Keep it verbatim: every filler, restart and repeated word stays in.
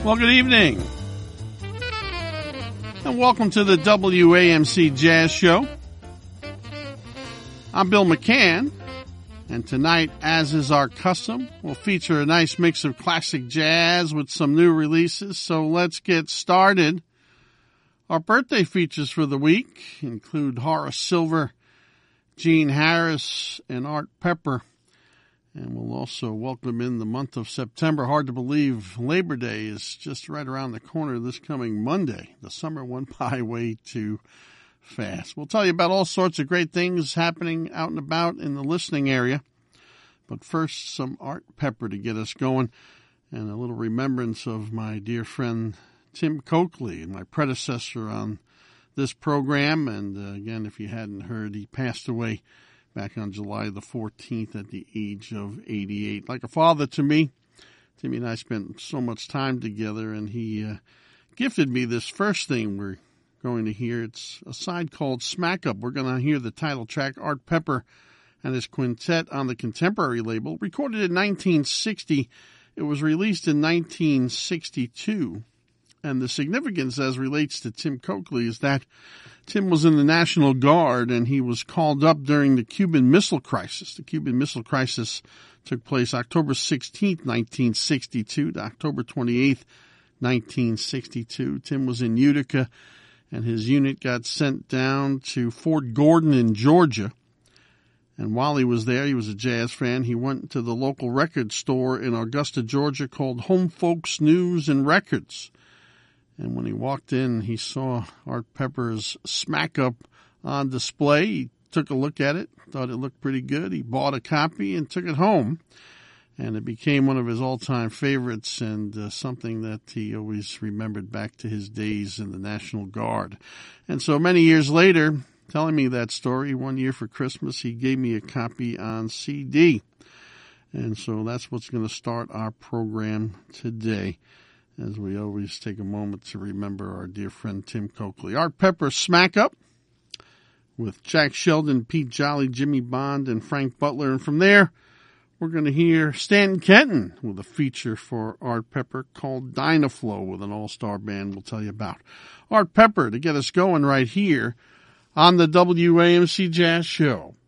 Well, good evening, and welcome to the W A M C Jazz Show. I'm Bill McCann, and tonight, as is our custom, we'll feature a nice mix of classic jazz with some new releases, so let's get started. Our birthday features for the week include Horace Silver, Gene Harris, and Art Pepper. And we'll also welcome in the month of September. Hard to believe Labor Day is just right around the corner this coming Monday. The summer went by way too fast. We'll tell you about all sorts of great things happening out and about in the listening area. But first, some Art Pepper to get us going, and a little remembrance of my dear friend Tim Coakley, my predecessor on this program. And uh, again, if you hadn't heard, he passed away back on July the fourteenth at the age of eighty-eight. Like a father to me, Timmy and I spent so much time together, and he uh, gifted me this first thing we're going to hear. It's a side called Smack Up. We're going to hear the title track, Art Pepper and his quintet on the Contemporary label. Recorded in nineteen sixty, it was released in nineteen sixty-two. And the significance as relates to Tim Coakley is that Tim was in the National Guard, and he was called up during the Cuban Missile Crisis. The Cuban Missile Crisis took place October sixteenth, nineteen sixty-two to October twenty-eighth, nineteen sixty-two. Tim was in Utica, and his unit got sent down to Fort Gordon in Georgia. And while he was there, he was a jazz fan. He went to the local record store in Augusta, Georgia called Home Folks News and Records. And when he walked in, he saw Art Pepper's Smack Up on display. He took a look at it, thought it looked pretty good. He bought a copy and took it home. And it became one of his all-time favorites, and uh, something that he always remembered back to his days in the National Guard. And so many years later, telling me that story, one year for Christmas, he gave me a copy on C D. And so that's what's going to start our program today, as we always take a moment to remember our dear friend Tim Coakley. Art Pepper, Smack Up, with Jack Sheldon, Pete Jolly, Jimmy Bond, and Frank Butler. And from there, we're going to hear Stanton Kenton with a feature for Art Pepper called Dynaflow with an all-star band we'll tell you about. Art Pepper to get us going right here on the W A M C Jazz Show.